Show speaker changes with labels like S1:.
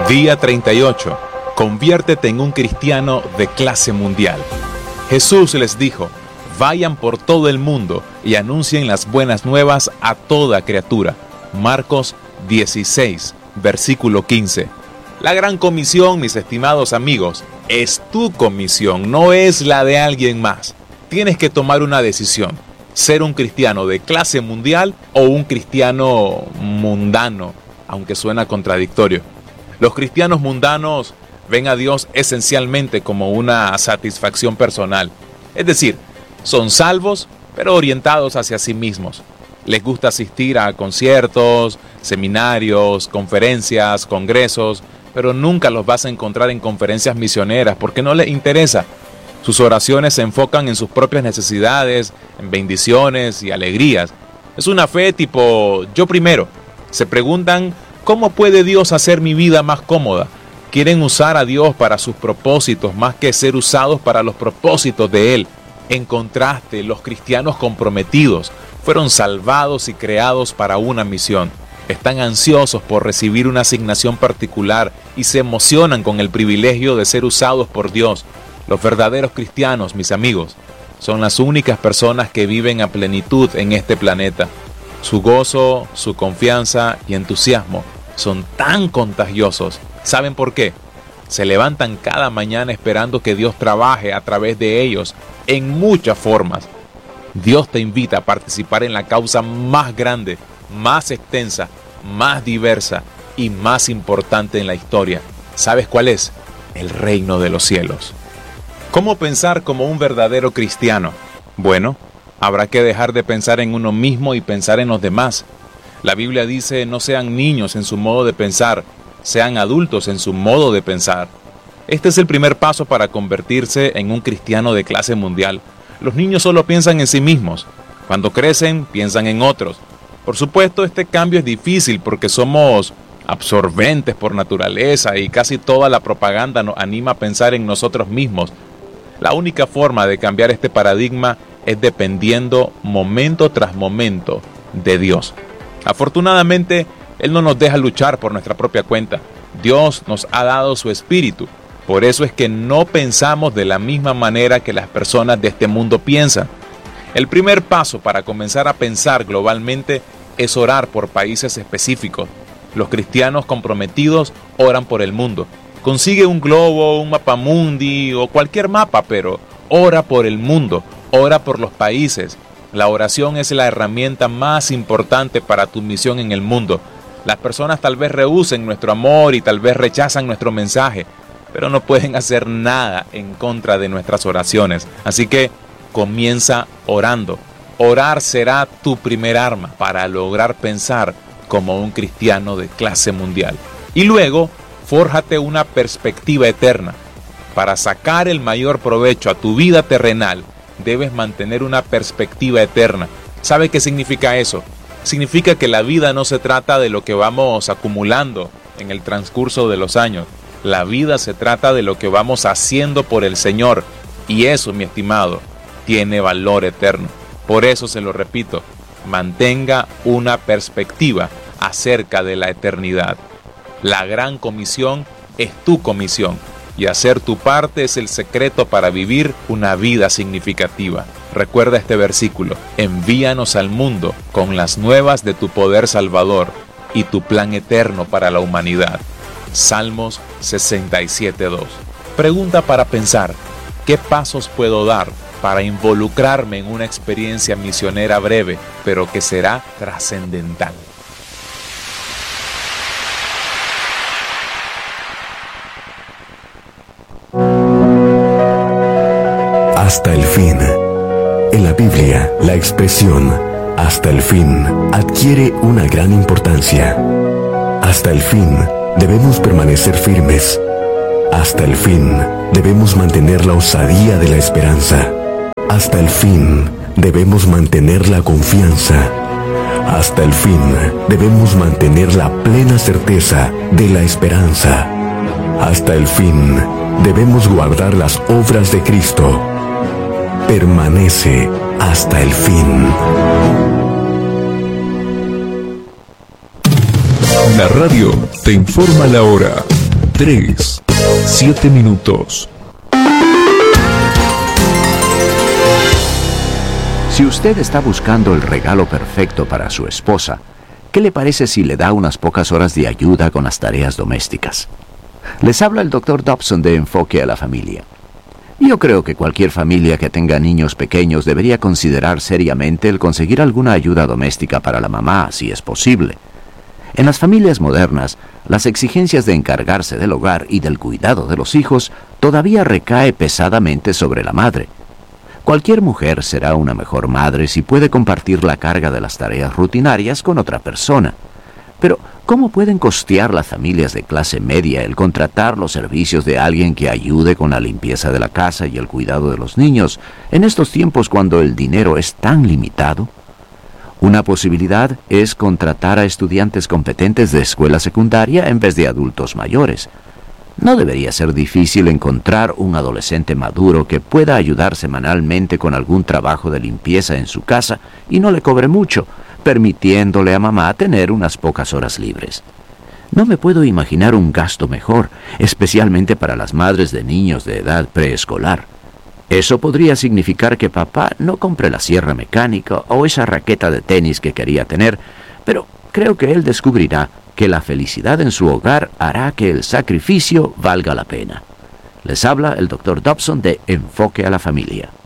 S1: Día 38. Conviértete en un cristiano de clase mundial. Jesús les dijo: vayan por todo el mundo y anuncien las buenas nuevas a toda criatura. Marcos 16, versículo 15. La gran comisión, mis estimados amigos, es tu comisión, no es la de alguien más. Tienes que tomar una decisión: ser un cristiano de clase mundial o un cristiano mundano, aunque suena contradictorio. Los cristianos mundanos ven a Dios esencialmente como una satisfacción personal. Es decir, son salvos, pero orientados hacia sí mismos. Les gusta asistir a conciertos, seminarios, conferencias, congresos, pero nunca los vas a encontrar en conferencias misioneras porque no les interesa. Sus oraciones se enfocan en sus propias necesidades, en bendiciones y alegrías. Es una fe tipo yo primero. Se preguntan: ¿cómo puede Dios hacer mi vida más cómoda? Quieren usar a Dios para sus propósitos más que ser usados para los propósitos de Él. En contraste, los cristianos comprometidos fueron salvados y creados para una misión. Están ansiosos por recibir una asignación particular y se emocionan con el privilegio de ser usados por Dios. Los verdaderos cristianos, mis amigos, son las únicas personas que viven a plenitud en este planeta. Su gozo, su confianza y entusiasmo son tan contagiosos. ¿Saben por qué? Se levantan cada mañana esperando que Dios trabaje a través de ellos en muchas formas. Dios te invita a participar en la causa más grande, más extensa, más diversa y más importante en la historia. ¿Sabes cuál es? El reino de los cielos. ¿Cómo pensar como un verdadero cristiano? Bueno, habrá que dejar de pensar en uno mismo y pensar en los demás. La Biblia dice: no sean niños en su modo de pensar, sean adultos en su modo de pensar. Este es el primer paso para convertirse en un cristiano de clase mundial. Los niños solo piensan en sí mismos. Cuando crecen, piensan en otros. Por supuesto, este cambio es difícil porque somos absorbentes por naturaleza y casi toda la propaganda nos anima a pensar en nosotros mismos. La única forma de cambiar este paradigma es dependiendo momento tras momento de Dios. Afortunadamente, Él no nos deja luchar por nuestra propia cuenta. Dios nos ha dado su espíritu. Por eso es que no pensamos de la misma manera que las personas de este mundo piensan. El primer paso para comenzar a pensar globalmente es orar por países específicos. Los cristianos comprometidos oran por el mundo. Consigue un globo, un mapamundi o cualquier mapa, pero ora por el mundo, ora por los países. La oración es la herramienta más importante para tu misión en el mundo. Las personas tal vez rehúsen nuestro amor y tal vez rechazan nuestro mensaje, pero no pueden hacer nada en contra de nuestras oraciones. Así que comienza orando. Orar será tu primer arma para lograr pensar como un cristiano de clase mundial. Y luego, fórjate una perspectiva eterna. Para sacar el mayor provecho a tu vida terrenal, debes mantener una perspectiva eterna. ¿Sabe qué significa eso? Significa que la vida no se trata de lo que vamos acumulando en el transcurso de los años. La vida se trata de lo que vamos haciendo por el Señor. Y eso, mi estimado, tiene valor eterno. Por eso se lo repito, mantenga una perspectiva acerca de la eternidad. La gran comisión es tu comisión y hacer tu parte es el secreto para vivir una vida significativa. Recuerda este versículo: envíanos al mundo con las nuevas de tu poder salvador y tu plan eterno para la humanidad. Salmos 67:2. Pregunta para pensar: ¿qué pasos puedo dar para involucrarme en una experiencia misionera breve, pero que será trascendental?
S2: Hasta el fin. En la Biblia, la expresión hasta el fin adquiere una gran importancia. Hasta el fin debemos permanecer firmes. Hasta el fin debemos mantener la osadía de la esperanza. Hasta el fin debemos mantener la confianza. Hasta el fin debemos mantener la plena certeza de la esperanza. Hasta el fin debemos guardar las obras de Cristo. Permanece hasta el fin.
S3: La radio te informa la hora.
S1: 3, 7 minutos.
S3: Si usted está buscando el regalo perfecto para su esposa, ¿qué le parece si le da unas pocas horas de ayuda con las tareas domésticas? Les habla el Dr. Dobson de Enfoque a la Familia. Yo creo que cualquier familia que tenga niños pequeños debería considerar seriamente el conseguir alguna ayuda doméstica para la mamá, si es posible. En las familias modernas, las exigencias de encargarse del hogar y del cuidado de los hijos todavía recae pesadamente sobre la madre. Cualquier mujer será una mejor madre si puede compartir la carga de las tareas rutinarias con otra persona. Pero, ¿cómo pueden costear las familias de clase media el contratar los servicios de alguien que ayude con la limpieza de la casa y el cuidado de los niños en estos tiempos cuando el dinero es tan limitado? Una posibilidad es contratar a estudiantes competentes de escuela secundaria en vez de adultos mayores. No debería ser difícil encontrar un adolescente maduro que pueda ayudar semanalmente con algún trabajo de limpieza en su casa y no le cobre mucho, permitiéndole a mamá tener unas pocas horas libres. No me puedo imaginar un gasto mejor, especialmente para las madres de niños de edad preescolar. Eso podría significar que papá no compre la sierra mecánica o esa raqueta de tenis que quería tener, pero creo que él descubrirá que la felicidad en su hogar hará que el sacrificio valga la pena. Les habla el Dr. Dobson de Enfoque a la Familia.